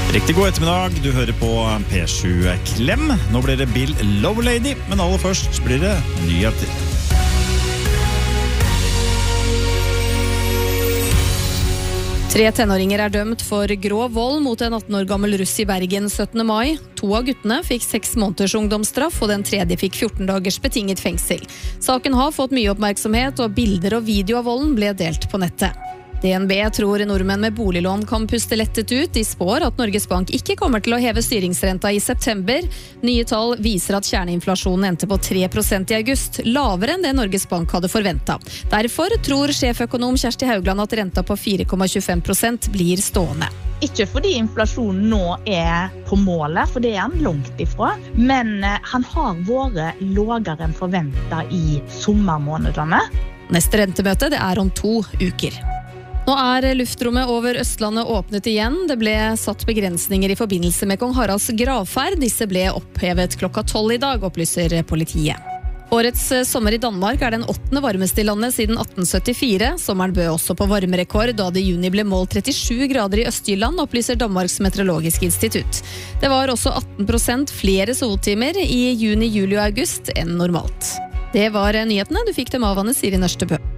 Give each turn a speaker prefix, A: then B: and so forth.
A: Riktig god ettermiddag, du hører på P7 Klem. Nå blir det Bill Lovelady, men aller først blir det nyheter.
B: Tre tenåringer dømt for grov vold mot en 18 år gammel russ i Bergen 17. mai. 2 av guttene fikk 6 måneders ungdomsstraff, og den tredje fikk 14 dagers betinget fengsel. Saken har fått mye oppmerksomhet, og bilder og video av volden ble delt på nettet. DNB tror nordmenn med boliglån kan puste lettet ut. De spår at Norges Bank ikke kommer til å heve styringsrenta i september. Nye tall viser at kjerneinflasjonen endte på 3% i august, lavere enn det Norges Bank hadde forventet. Derfor tror sjeføkonom Kjersti Haugland at renta på 4,25% blir stående.
C: Ikke fordi inflasjonen nå på målet, for det han langt ifra, men han har vært lavere enn forventet i sommermånedene.
B: Neste rentemøte det om 2 uker. Nå luftrommet over Østlandet åpnet igjen. Det ble satt begrensninger i forbindelse med kong Haralds gravferd. Disse ble opphevet klokka 12 i dag, opplyser politiet. Årets sommer i Danmark den 8. varmeste i landet siden 1874. Sommeren bød også på varmerekord, da det i juni ble målt 37 grader i Østjylland, opplyser Danmarks meteorologiske institutt. Det var også 18% flere soltimer i juni, juli og august enn normalt. Det var nyhetene. Du fikk dem av Anne Siri Nørstebø.